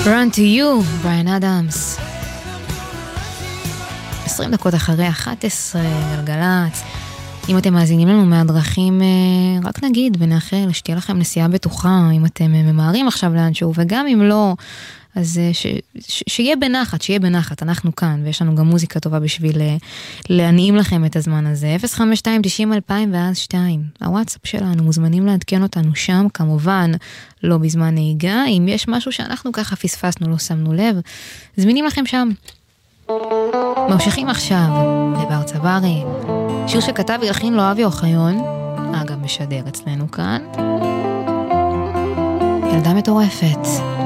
Run to you, בריאן אדמס. 20 דקות אחרי 11, גלגלץ. אם אתם מאזינים לנו מהדרכים, רק נגיד ונאחל שתהיה לכם נסיעה בטוחה, אם אתם ממהרים עכשיו לאנשהו, וגם אם לא, אז שיהיה בנחת, שיהיה בנחת, אנחנו כאן, ויש לנו גם מוזיקה טובה בשביל להנעים לכם את הזמן הזה. 052-90-2000 ואז 2. הוואטסאפ שלנו, מוזמנים לעדכן אותנו שם, כמובן, לא בזמן נהיגה. אם יש משהו שאנחנו ככה פספסנו, לא שמנו לב, זמינים לכם שם. ממשיכים עכשיו לבר צברי, שיר שכתב ילחין לו אבי אוחיון, אגב משדר אצלנו כאן, ילדה מטורפת.